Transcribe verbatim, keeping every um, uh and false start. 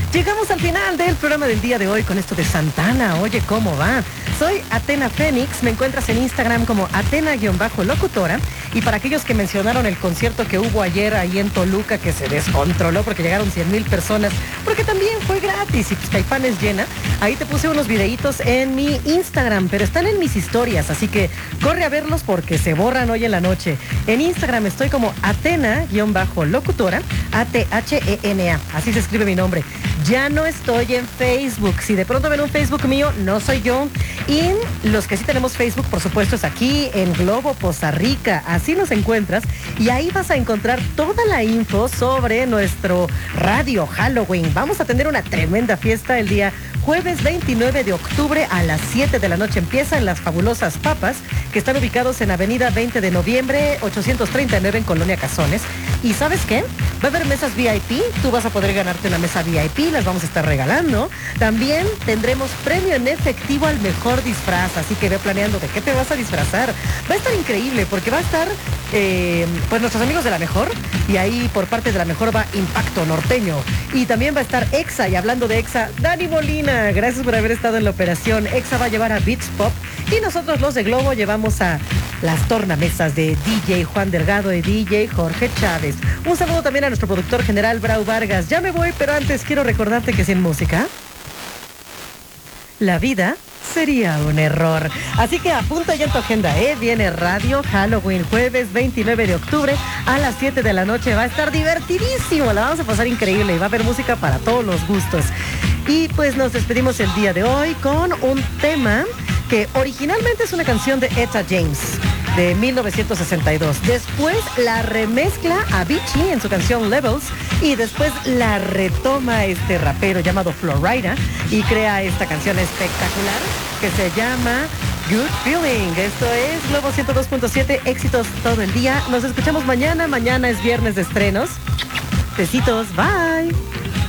Llegamos al final del programa del día de hoy con esto de Santana. Oye, ¿cómo va? Soy Atena Fénix, me encuentras en Instagram como Atena-locutora. Y para aquellos que mencionaron el concierto que hubo ayer ahí en Toluca, que se descontroló porque llegaron cien mil personas, porque también fue gratis y pues Caifanes llena, ahí te puse unos videitos en mi Instagram, pero están en mis historias, así que corre a verlos porque se borran hoy en la noche. En Instagram estoy como Atena-locutora, A T H E N A, así se escribe mi nombre. Ya no estoy en Facebook. Si de pronto ven un Facebook mío, no soy yo. Y los que sí tenemos Facebook, por supuesto, es aquí en Globo, Poza Rica. Así nos encuentras. Y ahí vas a encontrar toda la info sobre nuestro radio Halloween. Vamos a tener una tremenda fiesta el día jueves veintinueve de octubre a las siete de la noche. Empieza en Las Fabulosas Papas, que están ubicados en Avenida veinte de noviembre, ochocientos treinta y nueve en Colonia Cazones. ¿Y sabes qué? Va a haber mesas V I P. Tú vas a poder ganarte una mesa V I P. Las vamos a estar regalando. También tendremos premio en efectivo al mejor disfraz. Así que ve planeando de qué te vas a disfrazar. Va a estar increíble porque va a estar eh, pues nuestros amigos de La Mejor. Y ahí por parte de La Mejor va Impacto Norteño. Y también va a estar Exa. Y hablando de Exa, Dani Molina. Gracias por haber estado en la operación. Exa va a llevar a Beats Pop. Y nosotros los de Globo llevamos a las tornamesas de D J Juan Delgado y D J Jorge Chávez. Un saludo también a nuestro productor general Brau Vargas. Ya me voy, pero antes quiero recordarte que sin música la vida sería un error. Así que apunta ya en tu agenda, ¿eh? Viene Radio Halloween, jueves veintinueve de octubre a las siete de la noche. Va a estar divertidísimo, la vamos a pasar increíble y va a haber música para todos los gustos. Y pues nos despedimos el día de hoy con un tema que originalmente es una canción de Etta James de mil novecientos sesenta y dos. Después la remezcla Avicii en su canción Levels y después la retoma este rapero llamado Florida y crea esta canción espectacular que se llama Good Feeling. Esto es Globo ciento dos punto siete, éxitos todo el día. Nos escuchamos mañana. Mañana es viernes de estrenos. Besitos, bye.